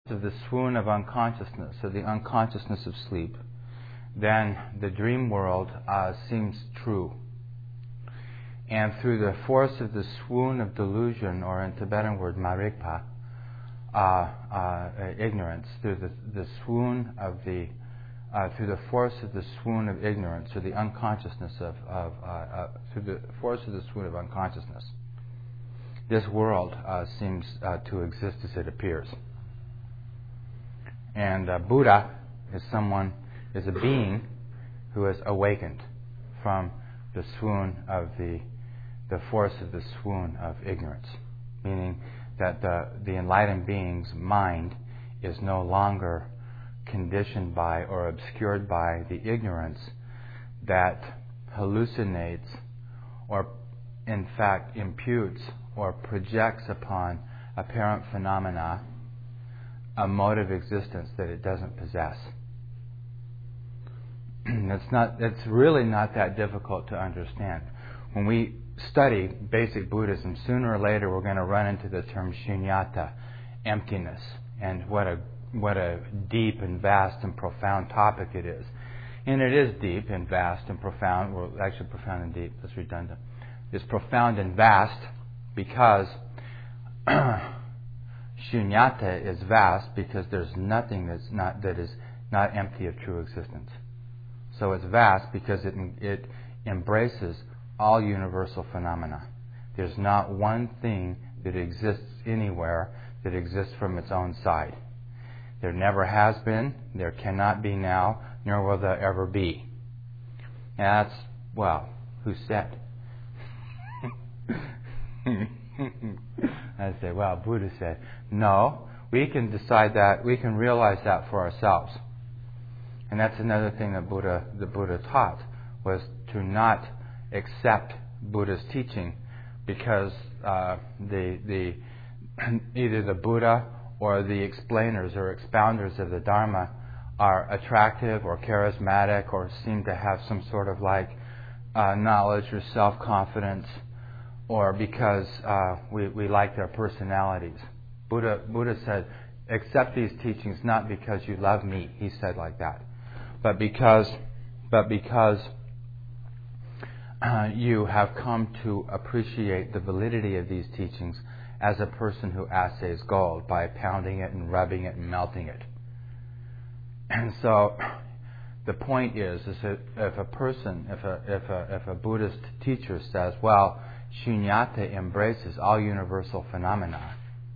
of the swoon of unconsciousness, or the unconsciousness of sleep, then the dream world seems true. And through the force of the swoon of delusion, or in Tibetan word marikpa, ignorance, through the swoon of through the force of the swoon of ignorance, or the unconsciousness through the force of the swoon of unconsciousness, this world seems to exist as it appears. And Buddha is a being who has awakened from the swoon of the force of the swoon of ignorance, meaning that the enlightened being's mind is no longer conditioned by or obscured by the ignorance that hallucinates or in fact imputes or projects upon apparent phenomena a mode of existence that it doesn't possess. It's really not that difficult to understand. When we study basic Buddhism, sooner or later we're going to run into the term shunyata, emptiness, and what a deep and vast and profound topic it is. And it is deep and vast and profound. Well, actually, profound and deep. That's redundant. It's profound and vast because shunyata is vast because there's nothing that is not empty of true existence. So it's vast because it embraces all universal phenomena. There's not one thing that exists anywhere that exists from its own side. There never has been, there cannot be now, nor will there ever be. And that's, well, who said? I say, well, Buddha said. No, we can decide that, we can realize that for ourselves. And that's another thing that the Buddha taught, was to not accept Buddha's teaching because either the Buddha or the explainers or expounders of the Dharma are attractive or charismatic or seem to have some sort of knowledge or self-confidence, or because we like their personalities. Buddha said, accept these teachings not because you love me, he said like that, but because you have come to appreciate the validity of these teachings as a person who assays gold by pounding it and rubbing it and melting it. And so the point is that if a Buddhist teacher says, well, shunyata embraces all universal phenomena,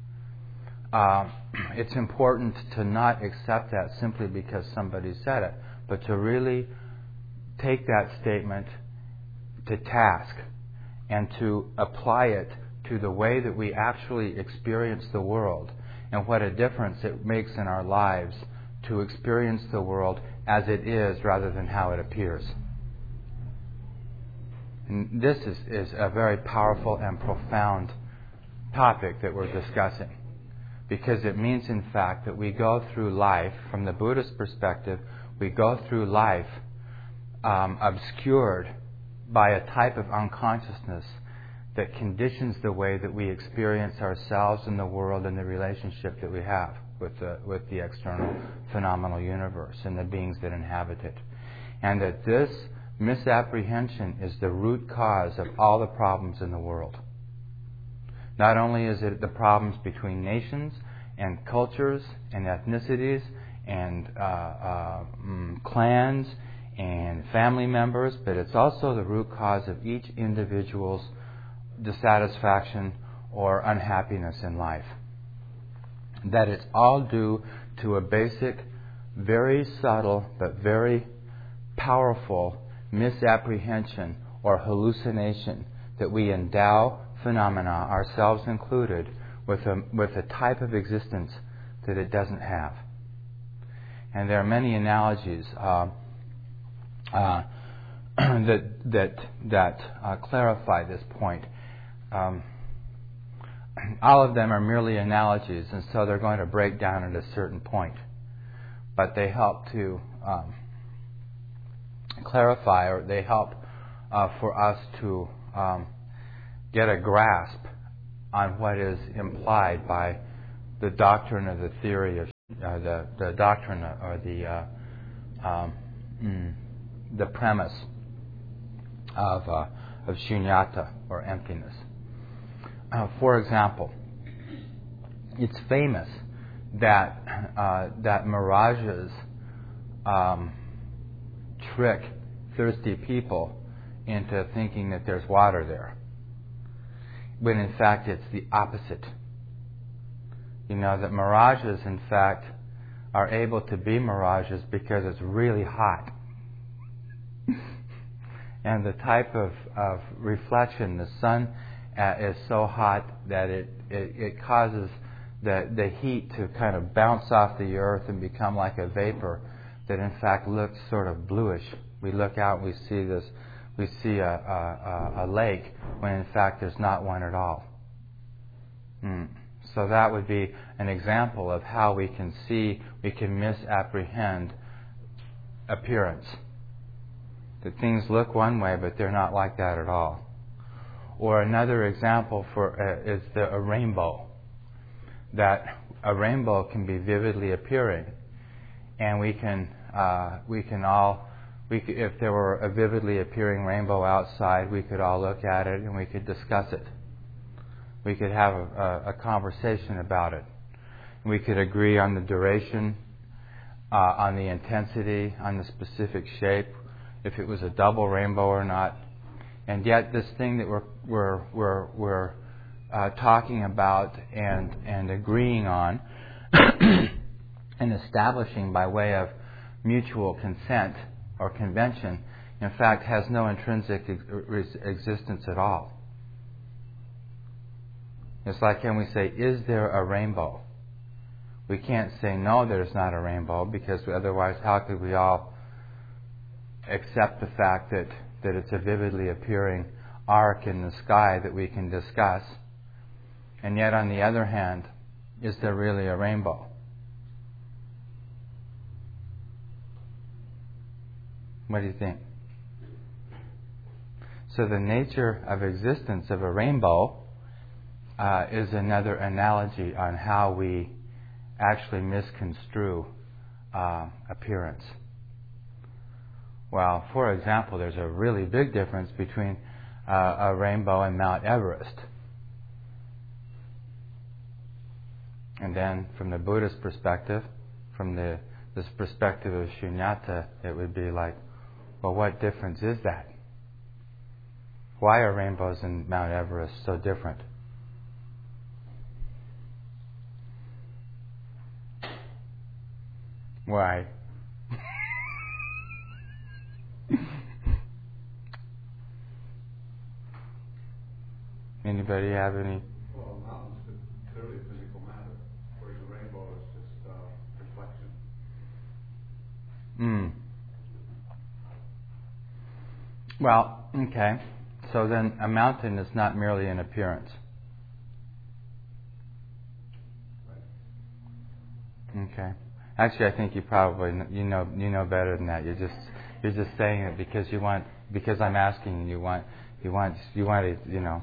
it's important to not accept that simply because somebody said it, but to really take that statement to task and to apply it to the way that we actually experience the world and what a difference it makes in our lives to experience the world as it is rather than how it appears. And this is a very powerful and profound topic that we're discussing, because it means in fact that we go through life, from the Buddhist perspective, we go through life obscured by a type of unconsciousness that conditions the way that we experience ourselves and the world and the relationship that we have with the external phenomenal universe and the beings that inhabit it. And that this misapprehension is the root cause of all the problems in the world. Not only is it the problems between nations and cultures and ethnicities and clans and family members, but it's also the root cause of each individual's dissatisfaction or unhappiness in life. That it's all due to a basic, very subtle but very powerful misapprehension or hallucination that we endow phenomena, ourselves included, with a type of existence that it doesn't have. And there are many analogies that clarify this point. All of them are merely analogies, and so they're going to break down at a certain point. But they help to clarify, or they help for us to get a grasp on what is implied by the doctrine or the theory of the doctrine or the premise of shunyata or emptiness. For example, it's famous that mirages trick thirsty people into thinking that there's water there, when in fact it's the opposite. You know, that mirages in fact are able to be mirages because it's really hot. And the type of reflection, the sun is so hot that it causes the heat to kind of bounce off the earth and become like a vapor that in fact looks sort of bluish. We look out and we see a lake when in fact there's not one at all. So that would be an example of how we can misapprehend appearance. That things look one way, but they're not like that at all. Or another example is a rainbow. That a rainbow can be vividly appearing, and we can if there were a vividly appearing rainbow outside, we could all look at it and we could discuss it. We could have a conversation about it. We could agree on the duration, on the intensity, on the specific shape, if it was a double rainbow or not. And yet, this thing that we're talking about and agreeing on and establishing by way of mutual consent or convention, in fact, has no intrinsic existence at all. It's like, can we say, is there a rainbow? We can't say, no, there's not a rainbow, because otherwise how could we all accept the fact that it's a vividly appearing arc in the sky that we can discuss? And yet, on the other hand, is there really a rainbow? What do you think? So the nature of existence of a rainbow is another analogy on how we actually misconstrue appearance. Well, for example, there's a really big difference between a rainbow and Mount Everest. And then from the Buddhist perspective, from this perspective of shunyata, it would be like, well, what difference is that? Why are rainbows and Mount Everest so different? Why? Anybody have any? Well, mountains is clearly physical matter, whereas a rainbow is just reflection. Well, okay. So then a mountain is not merely an appearance. Right. Okay. Actually, I think you probably you know better than that. You're just saying it because I'm asking you want to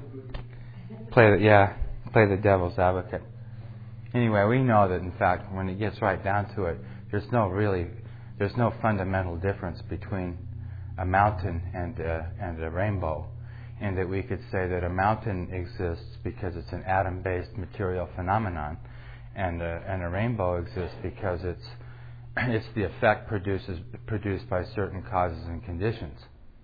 play the devil's advocate. Anyway, we know that in fact when it gets right down to it, there's no fundamental difference between a mountain and a rainbow, and that we could say that a mountain exists because it's an atom-based material phenomenon, and a rainbow exists because it's the effect produced by certain causes and conditions.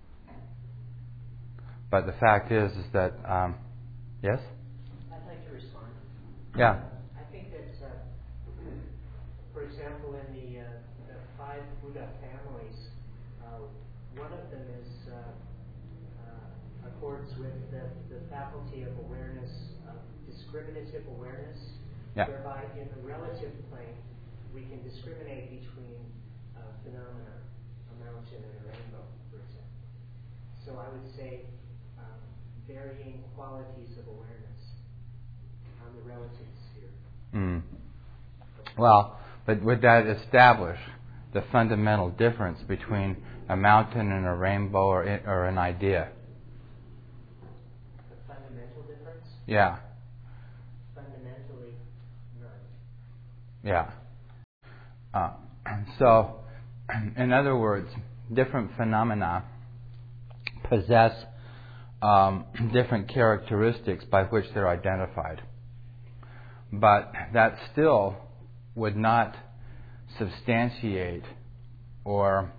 But the fact is that yes. I'd like to respond. Yeah. I think that, for example, in the five Buddha families, one of them accords with the faculty of awareness, discriminative awareness, whereby in the relative plane we can discriminate between phenomena, a mountain and a rainbow, for example. So I would say varying qualities of awareness on the relative sphere. Well, but would that establish the fundamental difference between a mountain and a rainbow or an idea? The fundamental difference? Yeah. Fundamentally, none. Yeah. So, in other words, different phenomena possess different characteristics by which they're identified. But that still would not substantiate or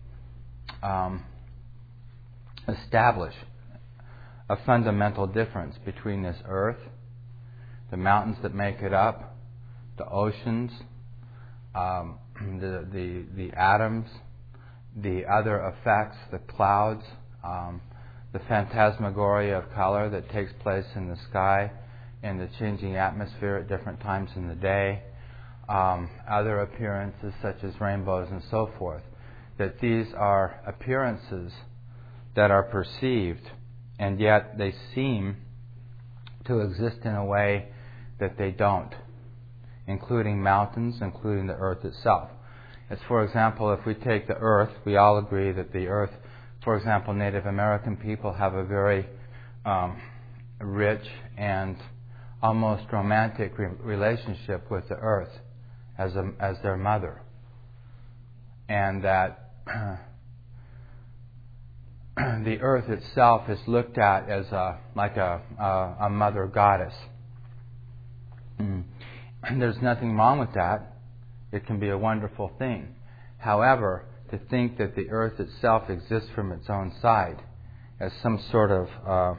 establish a fundamental difference between this earth, the mountains that make it up, the oceans, the atoms, the other effects, the clouds, the phantasmagoria of color that takes place in the sky and the changing atmosphere at different times in the day, other appearances such as rainbows and so forth, that these are appearances that are perceived, and yet they seem to exist in a way that they don't, including mountains, including the earth itself. As for example, if we take the earth, we all agree that the earth, for example, Native American people have a very rich and almost romantic relationship with the earth as their mother, and that the earth itself is looked at as like a mother goddess. And there's nothing wrong with that. It can be a wonderful thing. However, to think that the earth itself exists from its own side as some sort of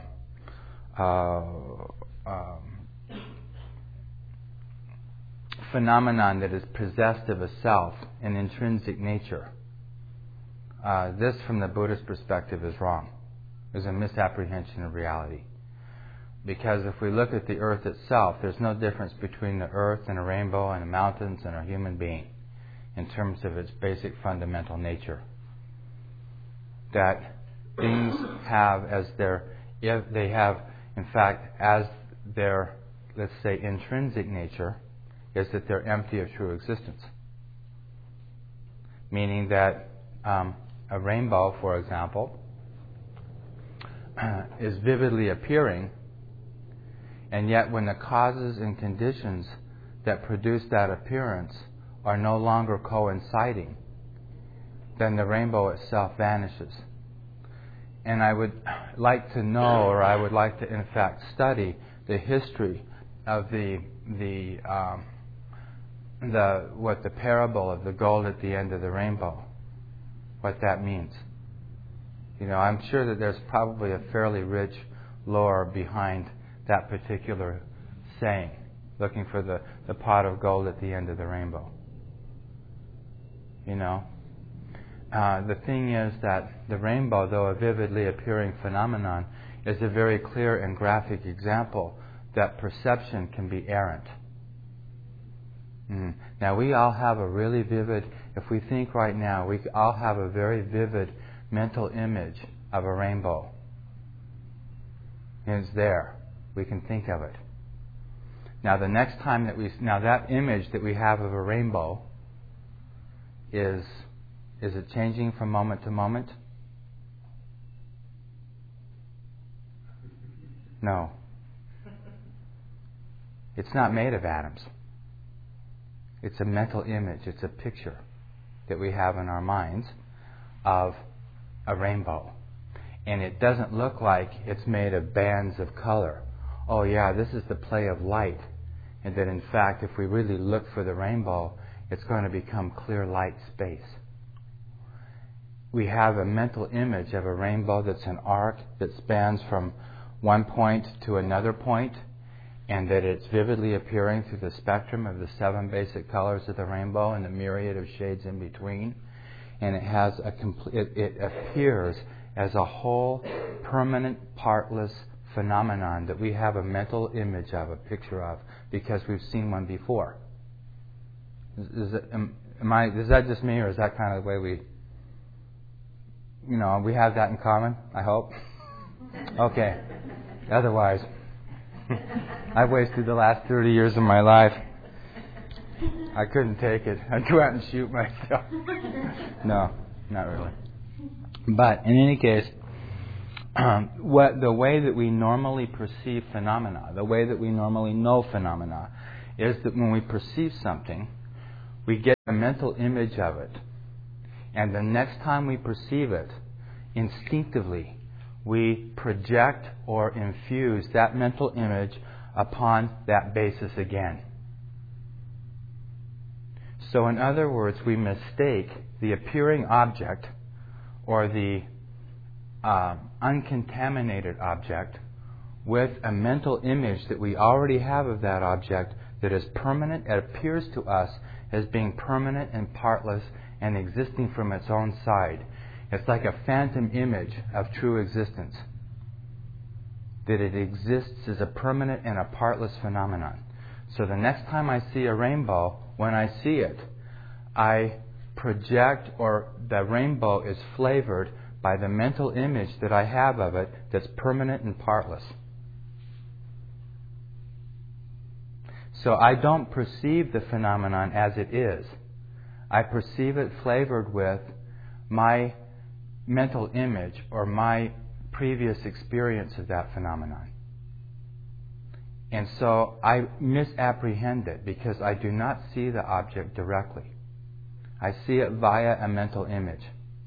phenomenon that is possessed of a self, an intrinsic nature, this from the Buddhist perspective is wrong. There's a misapprehension of reality. Because if we look at the earth itself, there's no difference between the earth and a rainbow and the mountains and a human being in terms of its basic fundamental nature. That things have as their, if they have, in fact, as their, let's say, intrinsic nature, is that they're empty of true existence. Meaning that a rainbow, for example, is vividly appearing, and yet when the causes and conditions that produce that appearance are no longer coinciding, then the rainbow itself vanishes. And I would like to know, or I would like to in fact study the history of the parable of the gold at the end of the rainbow, what that means. You know, I'm sure that there's probably a fairly rich lore behind that particular saying, looking for the pot of gold at the end of the rainbow. You know, the thing is that the rainbow, though a vividly appearing phenomenon, is a very clear and graphic example that perception can be errant. Now, we all have a really vivid, if we think right now, we all have a very vivid mental image of a rainbow. And it's there. We can think of it. Now, the next time that that image that we have of a rainbow, is it changing from moment to moment? No. It's not made of atoms. It's a mental image. It's a picture that we have in our minds of a rainbow. And it doesn't look like it's made of bands of color. Oh yeah, this is the play of light. And that in fact, if we really look for the rainbow, it's going to become clear light space. We have a mental image of a rainbow that's an arc that spans from one point to another point, and that it's vividly appearing through the spectrum of the 7 basic colors of the rainbow and the myriad of shades in between. And it has it appears as a whole, permanent, partless phenomenon that we have a mental image of, a picture of, because we've seen one before. Is that just me, or is that kind of the way we have that in common, I hope? Okay. Otherwise, I've wasted the last 30 years of my life. I couldn't take it. I'd go out and shoot myself. No, not really. But in any case, the way that we normally perceive phenomena, the way that we normally know phenomena, is that when we perceive something, We get a mental image of it. And the next time we perceive it, instinctively, we project or infuse that mental image upon that basis again. So in other words, we mistake the appearing object or the uncontaminated object with a mental image that we already have of that object that is permanent. It appears to us as being permanent and partless and existing from its own side. It's like a phantom image of true existence, that it exists as a permanent and a partless phenomenon. So the next time I see a rainbow, when I see it, I project, or the rainbow is flavored by the mental image that I have of it that's permanent and partless. So I don't perceive the phenomenon as it is. I perceive it flavored with my mental image or my previous experience of that phenomenon. And so I misapprehend it because I do not see the object directly. I see it via a mental image.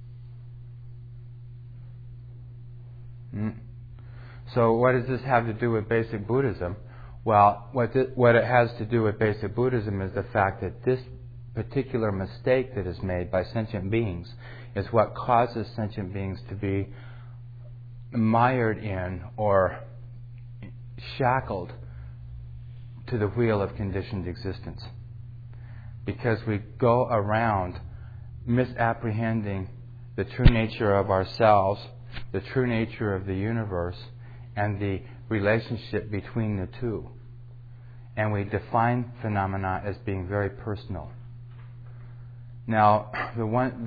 So what does this have to do with basic Buddhism? Well, what it has to do with basic Buddhism is the fact that this particular mistake that is made by sentient beings is what causes sentient beings to be mired in or shackled to the wheel of conditioned existence. Because we go around misapprehending the true nature of ourselves, the true nature of the universe, and the relationship between the two. And we define phenomena as being very personal. Now, the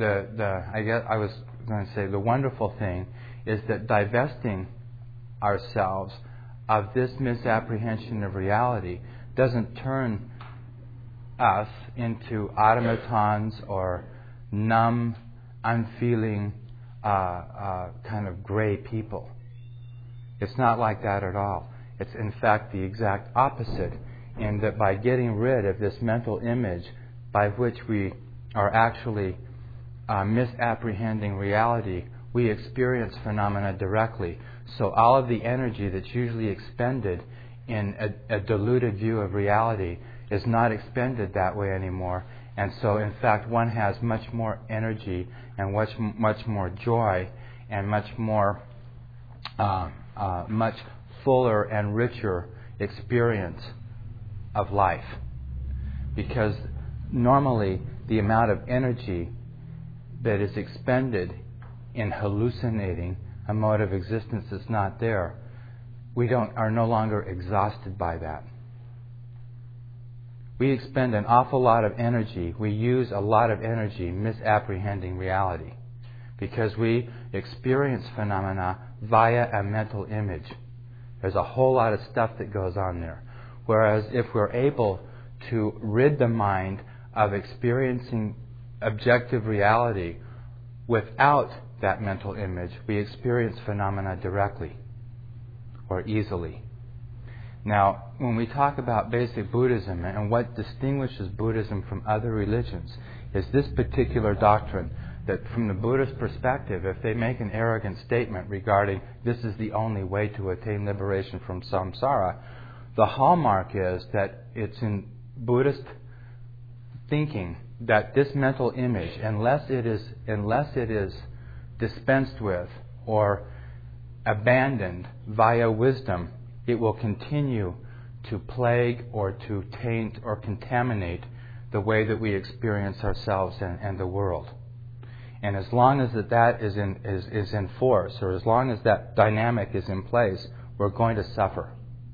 wonderful thing is that divesting ourselves of this misapprehension of reality doesn't turn us into automatons or numb, unfeeling, kind of gray people. It's not like that at all. It's in fact the exact opposite, in that by getting rid of this mental image by which we are actually misapprehending reality, we experience phenomena directly. So all of the energy that's usually expended in a diluted view of reality is not expended that way anymore. And so in fact one has much more energy and much more joy and much more much fuller and richer experience of life. Because normally the amount of energy that is expended in hallucinating a mode of existence that's not there, we are no longer exhausted by that. We expend an awful lot of energy, we use a lot of energy misapprehending reality, because we experience phenomena via a mental image. There's a whole lot of stuff that goes on there. Whereas if we're able to rid the mind of experiencing objective reality without that mental image, we experience phenomena directly or easily. Now, when we talk about basic Buddhism and what distinguishes Buddhism from other religions is this particular doctrine that from the Buddhist perspective, if they make an arrogant statement regarding this is the only way to attain liberation from samsara, the hallmark is that it's in Buddhist thinking that this mental image, unless it is dispensed with or abandoned via wisdom, it will continue to plague or to taint or contaminate the way that we experience ourselves and the world. And as long as that is in force, or as long as that dynamic is in place, we're going to suffer.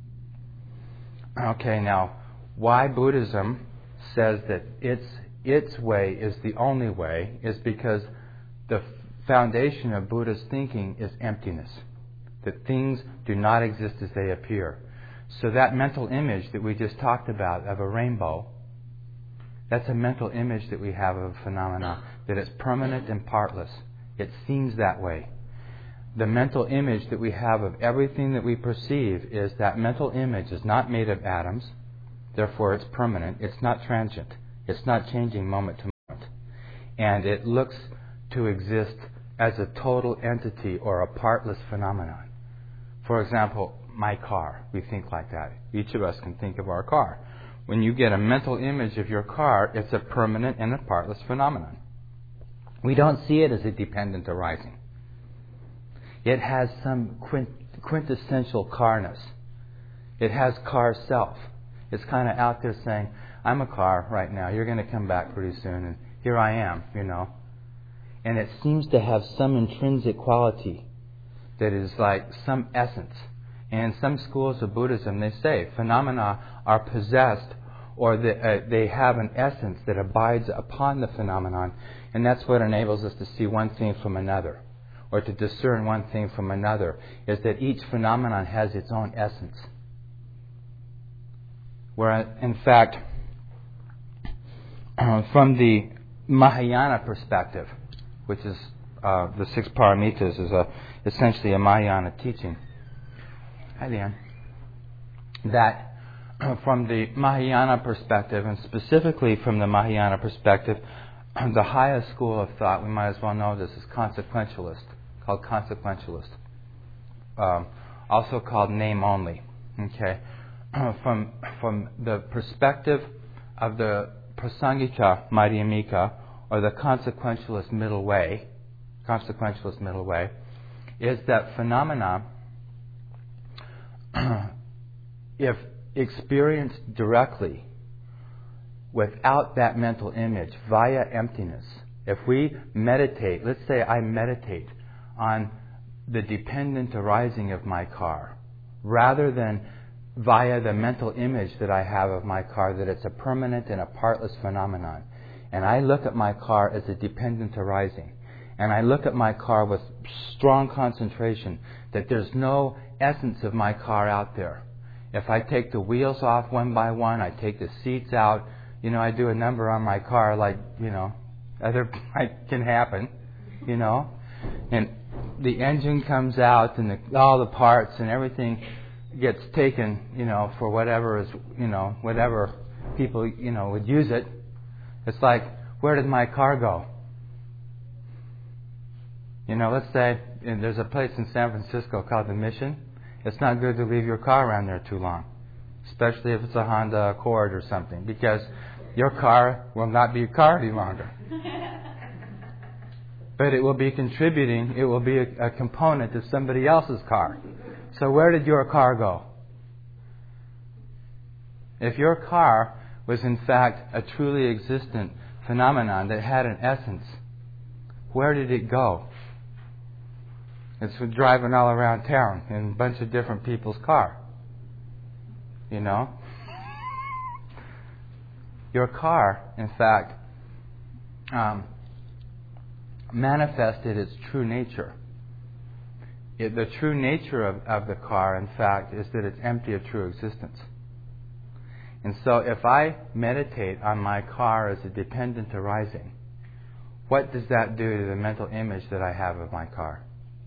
Okay, now, why Buddhism says that its way is the only way is because the foundation of Buddhist thinking is emptiness. That things do not exist as they appear. So that mental image that we just talked about of a rainbow, that's a mental image that we have of a phenomena that is permanent and partless. It seems that way. The mental image that we have of everything that we perceive is that mental image is not made of atoms, therefore it's permanent. It's not transient. It's not changing moment to moment. And it looks to exist as a total entity or a partless phenomenon. For example, my car. We think like that. Each of us can think of our car. When you get a mental image of your car, it's a permanent and a partless phenomenon. We don't see it as a dependent arising. It has some quintessential carness. It has car self. It's kind of out there saying, I'm a car right now. You're going to come back pretty soon, and here I am, And it seems to have some intrinsic quality that is like some essence. And in some schools of Buddhism, they say phenomena are possessed, or they have an essence that abides upon the phenomenon, and that's what enables us to see one thing from another, or to discern one thing from another, is that each phenomenon has its own essence. Where, in fact, from the Mahayana perspective, which is the six paramitas, is essentially a Mahayana teaching. Hi, Leon. That from the Mahayana perspective, and specifically from the Mahayana perspective, the highest school of thought, we might as well know this, is consequentialist, called consequentialist. Also called name only. Okay, from the perspective of the Prasangika Madhyamika, or the consequentialist middle way, is that phenomena, if experienced directly, without that mental image, via emptiness, if we meditate, let's say I meditate on the dependent arising of my car, rather than via the mental image that I have of my car, that it's a permanent and a partless phenomenon, and I look at my car as a dependent arising, and I look at my car with strong concentration that there's no essence of my car out there. If I take the wheels off one by one, I take the seats out, I do a number on my car like, can happen, and the engine comes out and all the parts and everything gets taken, for whatever is, whatever people, would use it. It's like, where did my car go? Let's say there's a place in San Francisco called The Mission. It's not good to leave your car around there too long, especially if it's a Honda Accord or something, because your car will not be a car any longer. But it will be contributing, it will be a component of somebody else's car. So where did your car go? If your car was in fact a truly existent phenomenon that had an essence, where did it go? It's driving all around town in a bunch of different people's car. Your car, in fact, manifested its true nature. The true nature of the car, in fact, is that it's empty of true existence. And so if I meditate on my car as a dependent arising, what does that do to the mental image that I have of my car?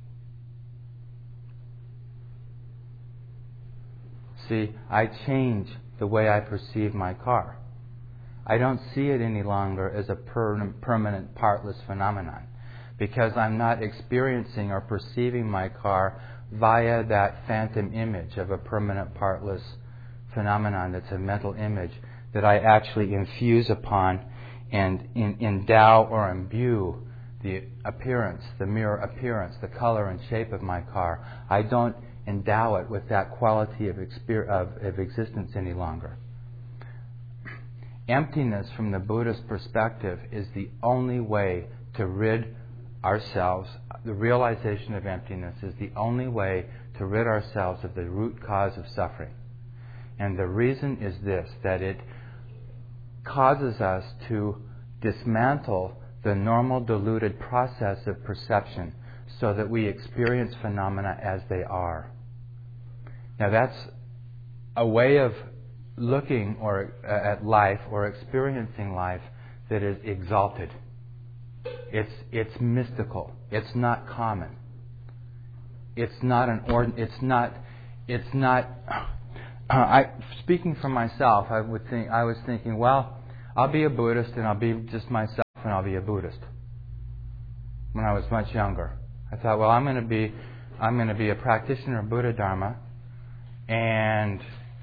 See, I change the way I perceive my car. I don't see it any longer as a permanent, partless phenomenon, because I'm not experiencing or perceiving my car via that phantom image of a permanent, partless phenomenon that's a mental image that I actually infuse upon and endow or imbue the appearance, the mirror appearance, the color and shape of my car. I don't endow it with that quality of existence any longer. Emptiness from the Buddhist perspective is the only way to rid ourselves. The realization of emptiness is the only way to rid ourselves of the root cause of suffering. And the reason is this, that it causes us to dismantle the normal diluted process of perception so that we experience phenomena as they are. Now that's a way of looking at life or experiencing life that is exalted. It's mystical. It's not common. It's not speaking for myself, I was thinking, well, I'll be a Buddhist and I'll be just myself and I'll be a Buddhist. When I was much younger, I thought, well, I'm going to be a practitioner of Buddha Dharma, and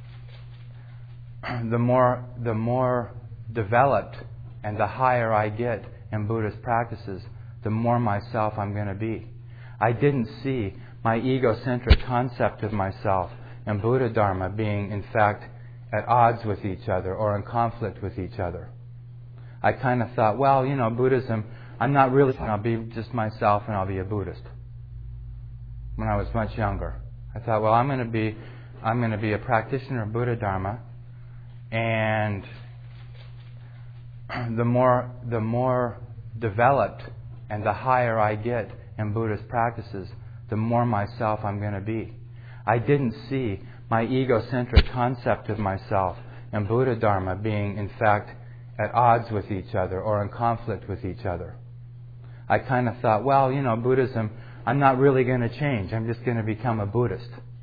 the more developed and the higher I get in Buddhist practices, the more myself I'm going to be. I didn't see my egocentric concept of myself and Buddha Dharma being, in fact, at odds with each other or in conflict with each other. I kind of thought, well, Buddhism, I'm not really, I'll be just myself and I'll be a Buddhist. When I was much younger, I thought, well, I'm going to be a practitioner of Buddha Dharma, and the more developed and the higher I get in Buddhist practices, the more myself I'm going to be. I didn't see my egocentric concept of myself and Buddha Dharma being, in fact, at odds with each other or in conflict with each other. I kind of thought, well, Buddhism, I'm not really going to change. I'm just going to become a Buddhist.